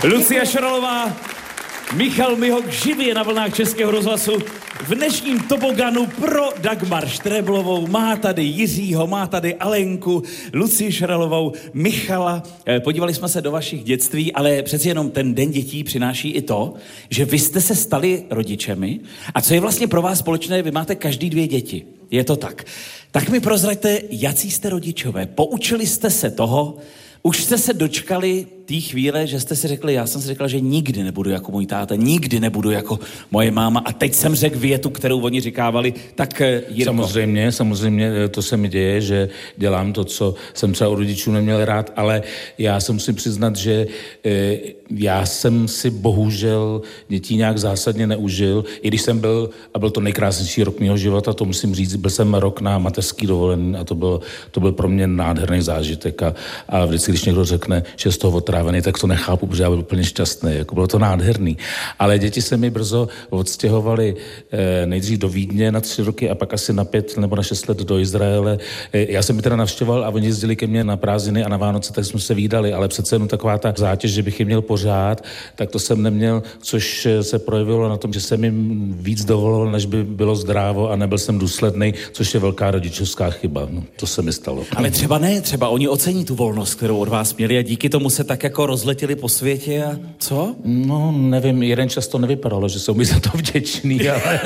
Lucie Šaralová, Michal Mihok živě na vlnách Českého rozhlasu v dnešním toboganu pro Dagmar Štreblovou. Má tady Jiřího, má tady Alenku, Lucii Šaralovou, Michala. Podívali jsme se do vašich dětství, ale přeci jenom ten Den dětí přináší i to, že vy jste se stali rodičemi. A co je vlastně pro vás společné, vy máte každý 2 děti. Je to tak. Tak mi prozraďte, jací jste rodičové. Poučili jste se toho, už jste se dočkali té chvíle, že jste si řekli, já jsem si řekla, že nikdy nebudu jako můj táta, nikdy nebudu jako moje máma a teď jsem řekl větu, kterou oni říkávali, tak Jirko. Samozřejmě to se mi děje, že dělám to, co jsem třeba u rodičů neměl rád, ale já se musím přiznat, že já jsem si bohužel dětí nějak zásadně neužil, i když jsem byl, a byl to nejkrásnější rok mého života, to musím říct, byl jsem rok na mateřský dovolený a to byl pro mě nádherný zážitek a vždycky, když někdo řekne, že z toho otrávený, tak to nechápu, protože já byl úplně šťastný, jako bylo to nádherný. Ale děti se mi brzo odstěhovaly nejdřív do Vídně na 3 roky a pak asi na 5 nebo na 6 let do Izraele. Já jsem je teda navštěvoval a oni jezdili ke mně na prázdniny a na Vánoce, tak jsme se vídali, ale přece jenom taková ta zátěž, že bych je měl pořád, tak to jsem neměl, což se projevilo na tom, že jsem jim víc dovolil, než by bylo zdrávo a nebyl jsem důsledný, což je velká rodičovská chyba. No, to se mi stalo. Ale třeba oni ocení tu volnost, kterou od vás měli a díky tomu se tak jako rozletěli po světě a co? No, nevím, jeden čas to nevypadalo, že jsou mi za to vděčný,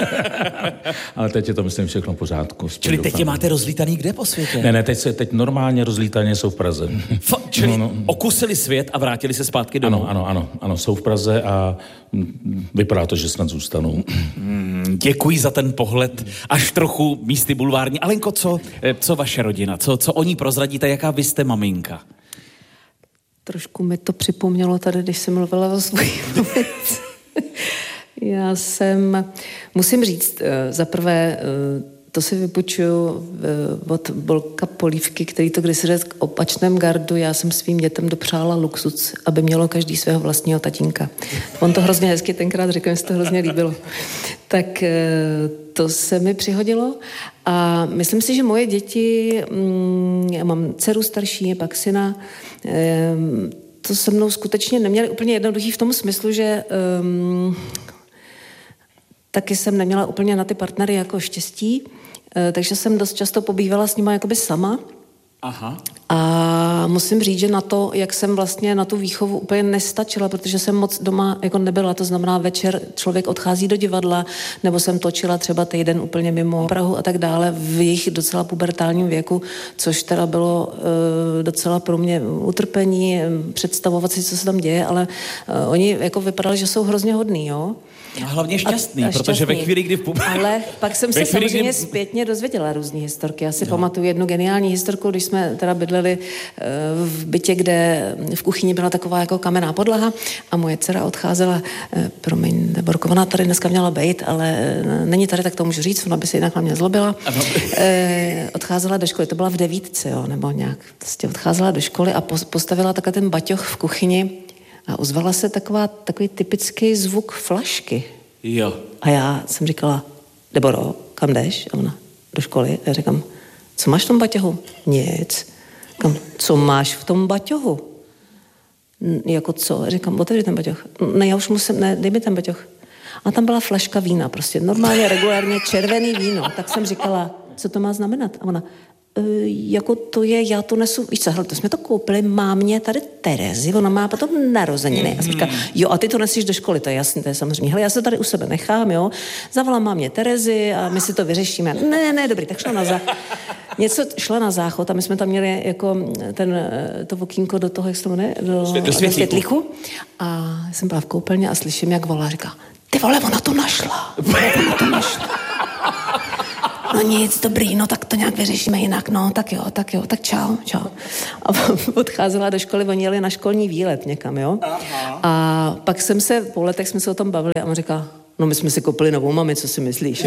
ale teď je to, myslím, všechno v pořádku. Čili teď je máte rozlítaný kde po světě? Ne, teď normálně rozlítaný jsou v Praze. Čili okusili svět a vrátili se zpátky domů? Ano, jsou v Praze a vypadá to, že snad zůstanou. Děkuji za ten pohled, až trochu místy bulvární. Alenko, co vaše rodina? Co o ní prozradíte, jaká vy jste maminka? Trošku mi to připomnělo tady, když jsem mluvila o svojí mamince. Musím říct, zaprvé, to si vypučuju od Bolka Polívky, který to kdysi řekl k opačném gardu. Já jsem svým dětem dopřála luxus, aby mělo každý svého vlastního tatínka. On to hrozně hezky tenkrát řekl, mi se to hrozně líbilo. Tak to se mi přihodilo a myslím si, že moje děti, já mám dceru starší, pak syna, to se mnou skutečně neměli úplně jednoduchý v tom smyslu, že taky jsem neměla úplně na ty partnery jako štěstí, takže jsem dost často pobývala s nima jakoby sama. Aha. A musím říct, že na to, jak jsem vlastně na tu výchovu úplně nestačila, protože jsem moc doma jako nebyla, to znamená večer člověk odchází do divadla, nebo jsem točila třeba týden úplně mimo Prahu a tak dále v jejich docela pubertálním věku, což teda bylo docela pro mě utrpení, představovat si, co se tam děje, ale oni jako vypadali, že jsou hrozně hodný, jo. A hlavně šťastný, protože ve chvíli, kdy Ale pak jsem se samozřejmě zpětně dozvěděla různý historky. Já si pamatuju jednu geniální historku, když jsme teda bydleli v bytě, kde v kuchyni byla taková jako kamenná podlaha a moje dcera odcházela, promiň, Borkovaná tady dneska měla bejt, ale není tady, tak to můžu říct, ona by se jinak na mě zlobila. Odcházela do školy, to byla v 9, jo, nebo nějak, prostě odcházela do školy a postavila takhle ten baťoch v kuchyni. A ozvala se takový typický zvuk flašky. Jo. A já jsem říkala, Deboro, kam jdeš? A ona, do školy. A já říkám, co máš v tom baťohu? Nic. Říkám, co máš v tom baťohu? Jako co? A říkám, otevři ten baťoh. Ne, já už musím, ne, dej mi ten baťoh. A tam byla flaška vína, prostě normálně, regulárně červený víno. Tak jsem říkala, co to má znamenat? A ona, jako to je, já to nesu, víš co, hele, to jsme to koupili mámě tady Terezy, ona má potom narozeniny. A jsem říkala, jo, a ty to nesíš do školy, to je jasný, to je samozřejmě. Hele, já se tady u sebe nechám, jo, zavolám mámě Terezy a my si to vyřešíme. Ne, dobrý, tak šla na záchod a my jsme tam měli jako to okýnko do toho, jak se to jmenuje, do světlíku. A jsem byla v koupelně a slyším, jak volá, říká, ty vole, ona to našla. No nic, dobrý, no tak to nějak vyřešíme jinak, no tak jo, tak čau. A odcházela do školy, oni jeli na školní výlet někam, jo. Aha. A pak po letech jsme se o tom bavili a on říká, no my jsme si koupili novou mami, co si myslíš?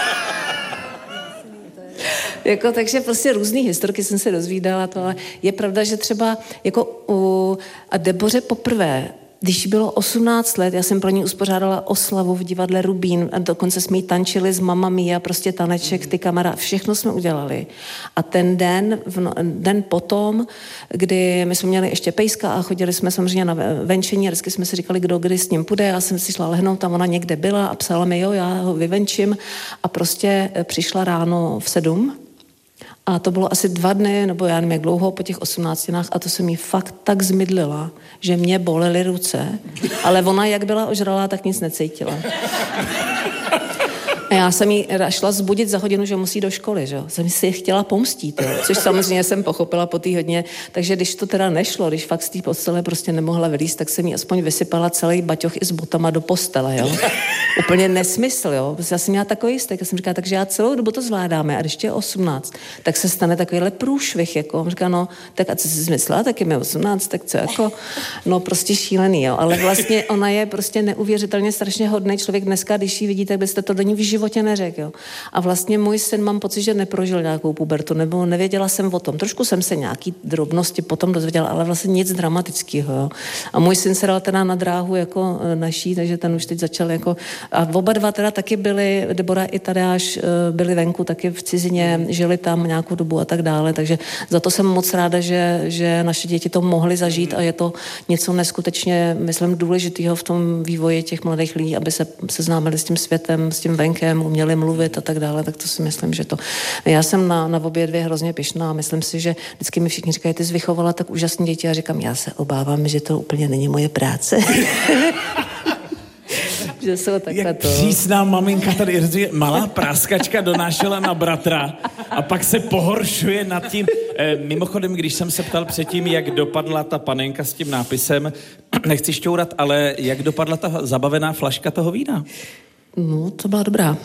Jako, takže prostě různý historky jsem se dozvídala, to, ale je pravda, že třeba jako a Deboře poprvé když bylo 18 let, já jsem pro ní uspořádala oslavu v divadle Rubín a dokonce jsme jí tančili s Mamma Mia, prostě taneček, ty kamarád, všechno jsme udělali. A ten den potom, kdy my jsme měli ještě pejska a chodili jsme samozřejmě na venčení a vždycky jsme si říkali, kdo kdy s ním půjde. Já jsem si šla lehnout, tam ona někde byla a psala mi, jo, já ho vyvenčím a prostě přišla ráno v 7. A to bylo asi 2 dny, nebo já nevím, jak dlouho, po těch 18 a to jsem jí fakt tak zmydlila, že mě bolely ruce, ale ona, jak byla ožralá, tak nic necítila. A já jsem jí šla zbudit za hodinu, že musí do školy, že? Jsem si chtěla pomstít, jo? Což samozřejmě jsem pochopila po té hodně. Takže když to teda nešlo, když fakt z té postele prostě nemohla vylízt, tak jsem jí aspoň vysypala celý baťoch i s botama do postele, jo? Úplně nesmysl, jo? Já jsem měla takový jistek, já jsem říkala, takže já celou dobu to zvládáme a když je 18, tak se stane takovýhle průšvih, jako. On říká, no, tak a co jsi myslela, tak je mi 18, tak co, jako, no prostě šílený, jo? Ale vlastně ona je prostě neuvěřitelně strašně hodný člověk dneska, když ji vidíte, tak byste to do ní v životě neřekl, jo. A vlastně můj syn, mám pocit, že neprožil nějakou pubertu, nebo nevěděla jsem o tom. Trošku jsem se nějaký drobnosti potom dozvěděla, ale vlastně nic dramatického, jo. A můj syn se dal teda na dráhu jako naší, takže ten už teď začal jako... A oba dva teda taky byli, Debora i Tadeáš byli venku, taky v cizině, žili tam nějakou dobu a tak dále, takže za to jsem moc ráda, že naše děti to mohly zažít a je to něco neskutečně, myslím, důležitého v tom vývoji těch mladých lidí, aby se seznámili s tím světem, s tím venkem, uměli mluvit a tak dále, tak to si myslím, že to... Já jsem na obě dvě hrozně pyšná a myslím si, že vždycky mi všichni říkají, ty jsi vychovala tak úžasné děti a říkám, já se obávám, že to úplně není moje práce. Že jsou takhle jak to. Přísná maminka tady, malá práskačka donášela na bratra a pak se pohoršuje nad tím. Mimochodem, když jsem se ptal předtím, jak dopadla ta panenka s tím nápisem, nechci šťourat, ale jak dopadla ta zabavená flaška toho vína? No, to byla dobrá.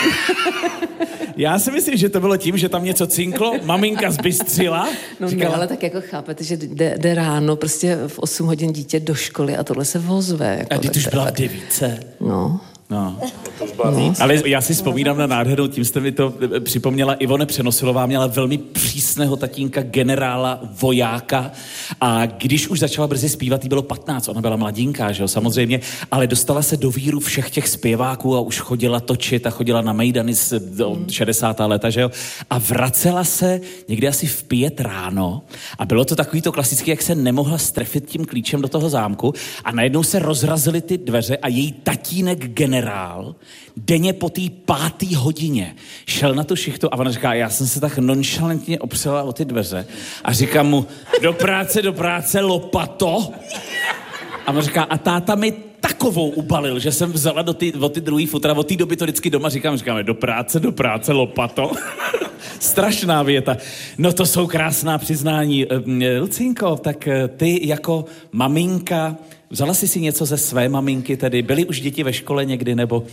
Já si myslím, že to bylo tím, že tam něco cinklo, maminka zbystřila. No říkala, ne, ale tak jako chápete, že jde ráno prostě v 8 hodin dítě do školy a tohle se vozve. Jako, a teď už byla 9. No. No. Ale já si vzpomínám na nádhernou, tím jste mi to připomněla, Ivone Přenosilová měla velmi přísného tatínka, generála, vojáka a když už začala brzy zpívat, jí bylo 15, ona byla mladinká, že jo, samozřejmě, ale dostala se do víru všech těch zpěváků a už chodila točit a chodila na mejdany z 60. leta, že jo, a vracela se někdy asi v 5 ráno a bylo to takový to klasický, jak se nemohla strefit tím klíčem do toho zámku a najednou se rozrazily ty dveře a její tatínek generál denně po té 5. hodině šel na tu šichtu a ona říká, já jsem se tak nonšalentně opřela o ty dveře a říkám mu, do práce, lopato. A ona říká, a táta mi takovou ubalil, že jsem vzala o ty druhý futra, od té doby to vždycky doma říkáme, do práce, lopato. Strašná věta. No to jsou krásná přiznání. Lucinko, tak ty jako maminka, vzala jsi si něco ze své maminky, tedy byly už děti ve škole někdy, nebo...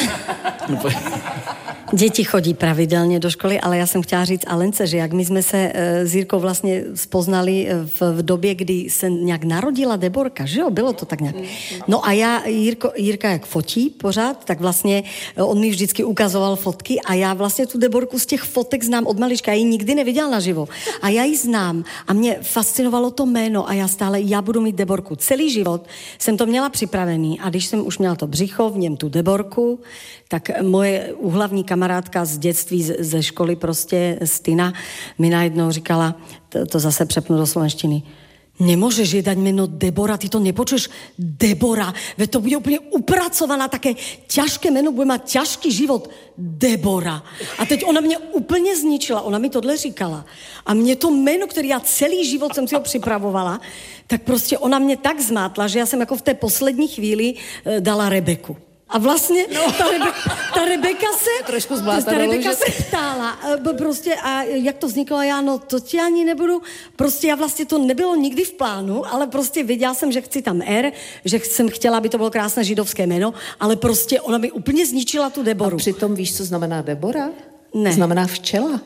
Děti chodí pravidelně do školy, ale já jsem chtěla říct Alence, že jak my jsme se s Jirkou vlastně spoznali v době, kdy se nějak narodila Deborka, že jo, bylo to tak nějak. No a Jirka jak fotí pořád, tak vlastně on mi vždycky ukazoval fotky a já vlastně tu Deborku z těch fotek znám od malička, já ji nikdy neviděla naživo. A já ji znám a mě fascinovalo to jméno a já budu mít Deborku. Celý život jsem to měla připravený a když jsem už měla to břicho, v něm tu Deborku, tak moje úhlavní kamarádka z dětství, ze školy prostě, Stina, mi najednou říkala, to zase přepnu do slovenštiny, nemôžeš jej dať meno Debora, ty to nepočuješ? Debora, veď to bude úplne upracovaná, také ťažké meno, bude mať ťažký život. Debora. A teď ona mě úplně zničila, ona mi tohle říkala. A mě to jméno, které já celý život jsem si ho připravovala, tak prostě ona mě tak zmátla, že já jsem jako v té poslední chvíli dala Rebeku. A vlastně ta Rebeka se ptala prostě a jak to vzniklo, já no to ti ani nebudu, prostě já vlastně to nebylo nikdy v plánu, ale prostě věděla jsem, že chci tam R, že jsem chtěla, aby to bylo krásné židovské jméno, ale prostě ona mi úplně zničila tu Deboru. A přitom víš, co znamená Debora? Ne. Znamená včela.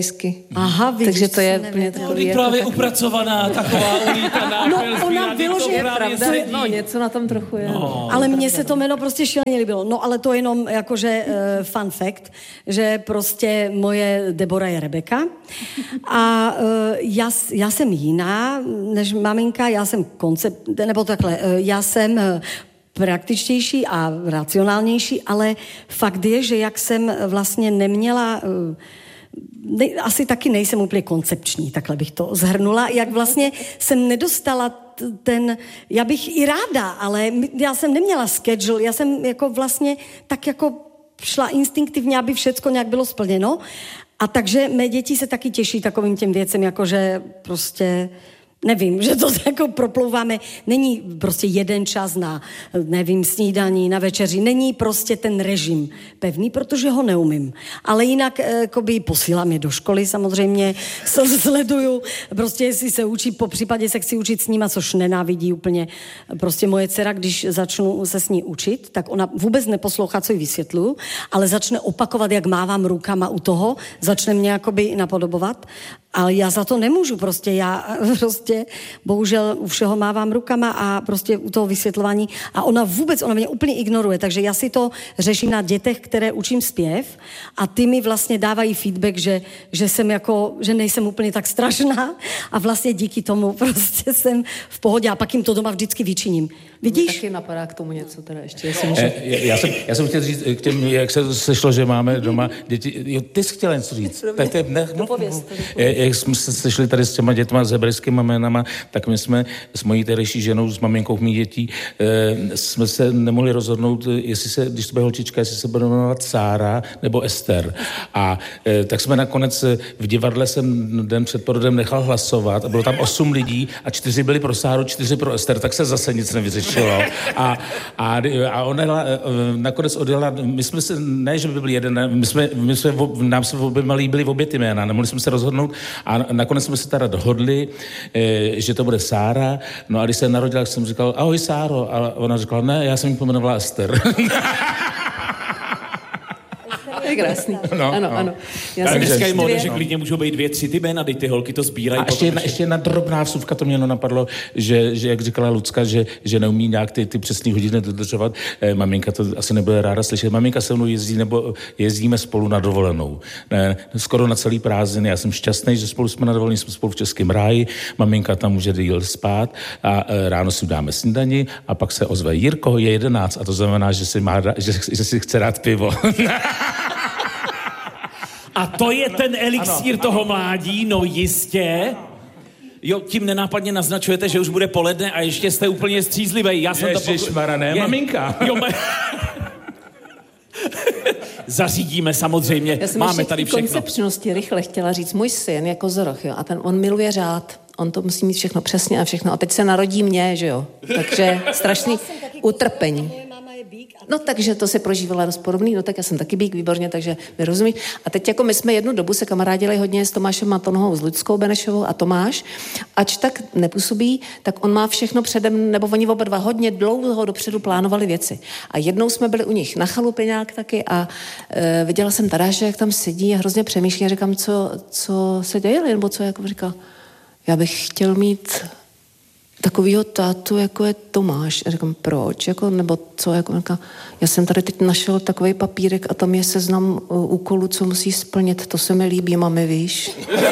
Hebrejsky. Aha, vidíš, takže to je úplně takový... Právě upracovaná, taková ulítaná. No, ona je pravda, no něco na tom trochu je. No. Ale mně se to jméno prostě šíleně líbilo. No ale to jenom jakože fun fact, že prostě moje Debora je Rebeka a já jsem jiná než maminka, já jsem já jsem praktičtější a racionálnější, ale fakt je, že jak jsem vlastně neměla... asi taky nejsem úplně koncepční, takhle bych to zhrnula, jak vlastně jsem nedostala já bych i ráda, ale já jsem neměla schedule, já jsem jako vlastně tak jako šla instinktivně, aby všecko nějak bylo splněno a takže mé děti se taky těší takovým těm věcem, jakože prostě... Nevím, že to jako proplouváme. Není prostě jeden čas na, nevím, snídaní, na večeři. Není prostě ten režim pevný, protože ho neumím. Ale jinak jakoby posílám je do školy samozřejmě, sleduju, prostě jestli se učí, po případě se chci učit s nima, což nenávidí úplně. Prostě moje dcera, když začnu se s ní učit, tak ona vůbec neposlouchá, co jí vysvětluju, ale začne opakovat, jak mávám rukama u toho, začne mě jakoby napodobovat. Ale já za to nemůžu, já bohužel u všeho mávám rukama a prostě u toho vysvětlování a ona mě úplně ignoruje, takže já si to řeším na dětech, které učím zpěv a ty mi vlastně dávají feedback, že jsem jako, že nejsem úplně tak strašná a vlastně díky tomu prostě jsem v pohodě a pak jim to doma vždycky vyčiním. Vidíš? Taky napadá k tomu něco teda ještě. Já jsem chtěl říct k těm, jak se sešlo, že máme doma děti. Jo, ty jsi chtěla něco říct. Jak jsme se sešli tady s těma dětma, s hebrejskýma jménama, tak my jsme s mojí tehdejší ženou, s maminkou mých dětí, jsme se nemohli rozhodnout, když to bude holčička, jestli se bude jmenovat Sára nebo Ester. A tak jsme nakonec v divadle jsem den před porodem nechal hlasovat a bylo tam 8 lidí a 4 byli pro Sáru, 4 pro Ester, tak se zase nic nevyřešilo. A ona nakonec odjela, my jsme se, ne, že by byl jeden, nám se líbily obě ty jména, nemohli jsme se rozhodnout a nakonec jsme se teda dohodli, že to bude Sára, no a když se narodila, jsem říkal, ahoj Sáro, a ona říkala, ne, já jsem ji pojmenovala Ester. Je krásný. Ano. Dneska je móda, že klidně můžou být 2, 3 ty jména, ty holky to sbírají. A ještě jedna drobná vsuvka, to mě napadlo, že jak říkala Lucka, že neumí nějak ty přesný hodiny dodržovat. Maminka to asi nebude ráda slyšet. Maminka se mnou jezdí, nebo jezdíme spolu na dovolenou. Skoro na celý prázdniny. Já jsem šťastný, že spolu jsme na dovolený, jsme spolu v Českém ráji. Maminka tam může díl spát a ráno si dáme snídani a pak se ozve Jirko, je 11 a to znamená, že si chce dát pivo. A to je ten elixír toho mládí, no jistě. Jo, tím nenápadně naznačujete, že už bude poledne a ještě jste úplně střízlivej. Já jsem Ježišmarja, ne, maminka. Jo, zařídíme samozřejmě, máme tady všechno. Koncepčnosti rychle chtěla říct, můj syn je kozoroch, jo, a on miluje řád. On to musí mít všechno přesně a všechno. A teď se narodí mě, že jo. Takže strašný utrpení. No takže to se prožívala dost podobný, no tak já jsem taky bík, výborně, takže mi rozumíš. A teď jako my jsme jednu dobu se kamarádili hodně s Tomášem Matonohou, s Luckou Benešovou a Tomáš, ač tak nepůsobí, tak on má všechno předem, nebo oni oba dva hodně dlouho dopředu plánovali věci. A jednou jsme byli u nich na chalupě nějak taky a viděla jsem Tadáše, jak tam sedí a hrozně přemýšlí a říkám, co se děje, nebo co, jako říkal, já bych chtěl mít takovýho tátu, jako je Tomáš. A říkám, proč? Jako, nebo co? Jako, říkám, já jsem tady teď našel takový papírek a tam je seznam úkolů, co musí splnit. To se mi líbí, mami, víš?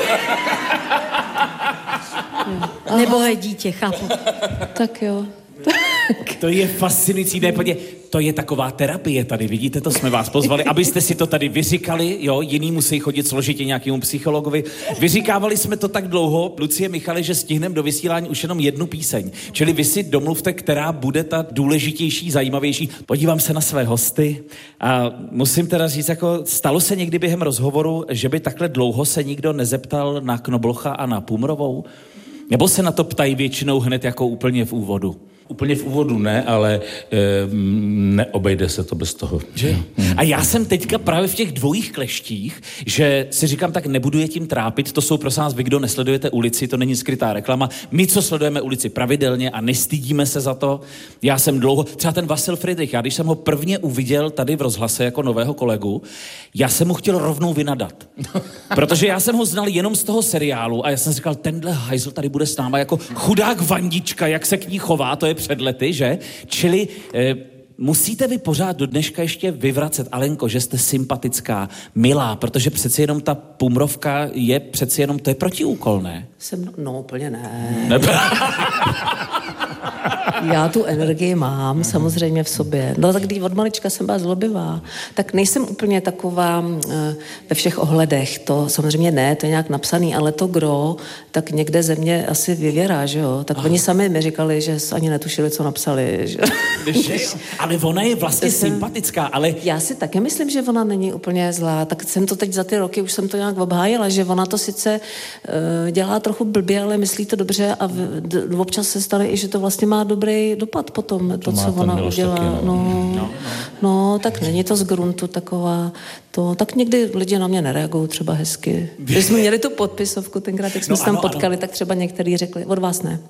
Nebohé dítě, chápu. Tak jo. To je fascinující, to je taková terapie tady, vidíte, to jsme vás pozvali, abyste si to tady vyříkali, jo, jiný musí chodit složitě nějakému psychologovi. Vyříkávali jsme to tak dlouho, Lucie, Michale, že stihneme do vysílání už jenom jednu píseň. Čili vy si domluvte, která bude ta důležitější, zajímavější. Podívám se na své hosty a musím teda říct, jako stalo se někdy během rozhovoru, že by takhle dlouho se nikdo nezeptal na Knoblocha a na Pumrovou? Nebo se na to ptají většinou hned jako úplně v úvodu? Úplně v úvodu ne, ale neobejde se to bez toho. Že? A já jsem teďka právě v těch dvojích kleštích, že si říkám, tak nebudu je tím trápit, to jsou prosím vás, vy, kdo nesledujete ulici, to není skrytá reklama. My, co sledujeme ulici pravidelně a nestydíme se za to, já jsem dlouho, třeba ten Vasil Friedrich, já když jsem ho prvně uviděl tady v rozhlase jako nového kolegu, já jsem mu chtěl rovnou vynadat. Protože já jsem ho znal jenom z toho seriálu a já jsem říkal, tenhle hajzl tady bude s náma jako chudák Vandička, jak se k ní chová, to je před lety, že? Čili musíte vy pořád do dneška ještě vyvracet, Alenko, že jste sympatická, milá, protože přeci jenom ta pumrovka je přeci jenom, to je protiúkol, ne? No úplně ne. Já tu energii mám samozřejmě v sobě. No tak když od malička jsem byla zlobivá, tak nejsem úplně taková ve všech ohledech. To samozřejmě ne, to je nějak napsaný, ale to gro, tak někde ze mě asi vyvěrá, že jo? Tak oni sami mi říkali, že ani netušili, co napsali. Že? Ale ona je vlastně sympatická, ale... Já si také myslím, že ona není úplně zlá. Tak jsem to teď za ty roky, už jsem to nějak obhájila, že ona to sice dělá trochu blbě, ale myslí to dobře a občas se stane i, že to vlastně má dobrý dopad potom, to co ona udělá. Taky, no, tak není to z gruntu taková, to, tak někdy lidi na mě nereagují třeba hezky. Když jsme měli tu podpisovku tenkrát, jak jsme se tam potkali, tak třeba některý řekli, od vás ne.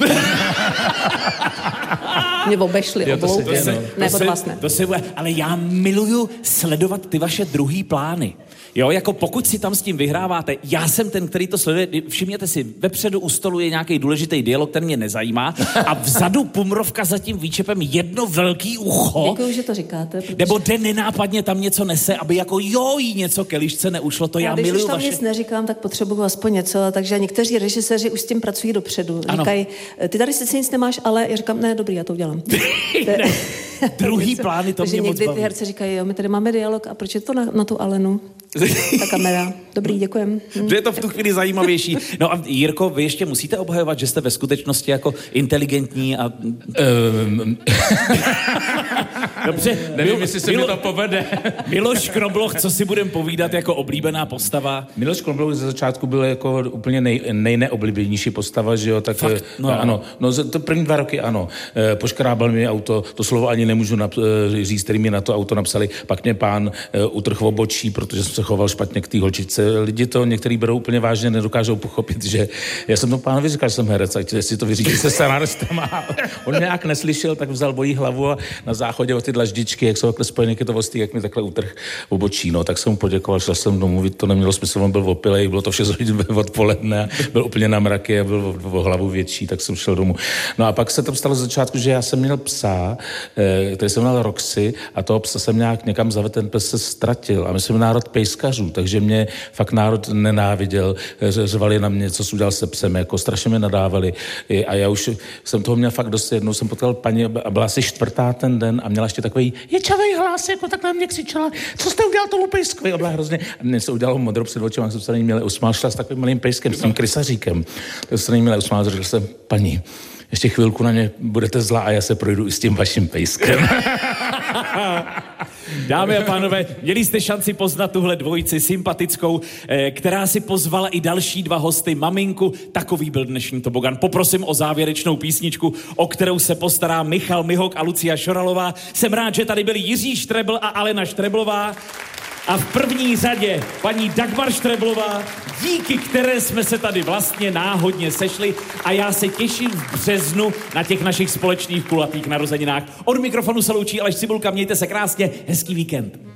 Mě obešli, obloupě. Ne, od vás ne. Ale já miluju sledovat ty vaše druhý plány. Jo, jako pokud si tam s tím vyhráváte, já jsem ten, který to sleduje, všimněte si, vepředu u stolu je nějaký důležitý dialog, ten mě nezajímá a vzadu pumrovka za tím výčepem jedno velký ucho. Děkuju, že to říkáte. Protože... Nebo jde nenápadně tam něco nese, aby jako jí něco ke lišce neušlo, to já miluju vaše... Když už tam nic neříkám, tak potřebuju aspoň něco, takže někteří režiséři už s tím pracují dopředu. Říkají, ty tady sice nic nemáš, ale já říkám, ne, dobrý, já to udělám. Druhý plány to mě moc někdy baví. ty herci říkají, jo, my tady máme dialog a proč je to na tu Alenu? Ta kamera. Dobrý, děkujem. Že je to v tu chvíli zajímavější. No a Jirko, vy ještě musíte obhajovat, že jste ve skutečnosti jako inteligentní a... Dobře. Nevím, jestli se mi to povede. Miloš Knobloch, co si budem povídat jako oblíbená postava? Miloš Knobloch ze začátku byl jako úplně nejneoblíbenější postava, že jo, tak fakt? Ano. No to první 2 roky ano. Poškrábal mi auto, to slovo ani nemůžu říct, který mi na to auto napsali, pak mě pán utrhl obočí, protože jsem se choval špatně k té holčičce. Lidi to některý berou úplně vážně, nedokážou pochopit, že já jsem to pánovi říkal, že jsem herec, ať si to vyřídí se scenáristama. On nějak neslyšel, tak vzal moji hlavu a na záchodě o ty dlaždičky, jak jsou takhle spojené kytovostí, jak mi takhle utrh obočí. No, tak jsem mu poděkoval, šel jsem domů, to nemělo smysl, on byl opilej, bylo to 6 hodin odpoledne, byl úplně na mraky a byl o hlavu větší, tak jsem šel domů. No a pak se tam stalo z začátku, že já jsem měl psa, který jsem měl Roxy a toho psa jsem nějak někam zavedl, ten pes se ztratil a my jsme národ pejskařů, takže mě fakt národ nenáviděl, řvali na mě, co jsi udělal se psem, jako strašně mě nadávali a já už jsem toho měl fakt dost, jednou jsem potkal paní a byla asi 4. ten den a měla ještě takový ječavej hlas, jako takhle mě křičela, co jste udělal tomu pejskovi, a byla hrozně, a mě se udělalo modro před očima, jak jsem se na ní měl usmál, šla s takovým malým pejskem, s tím krysaříkem, tak se na ní měl usmál, řekl jsem, paní, ještě chvilku na ně budete zlá a já se projdu i s tím vaším pejskem. Dámy a pánové, měli jste šanci poznat tuhle dvojici sympatickou, která si pozvala i další 2 hosty, maminku. Takový byl dnešní tobogan. Poprosím o závěrečnou písničku, o kterou se postará Michal Mihouk a Lucia Šoralová. Jsem rád, že tady byli Jiří Štrebl a Alena Štreblová. A v první řadě paní Dagmar Štreblová, díky které jsme se tady vlastně náhodně sešli a já se těším v březnu na těch našich společných kulatých narozeninách. Od mikrofonu se loučí Aleš Cibulka, mějte se krásně, hezký víkend.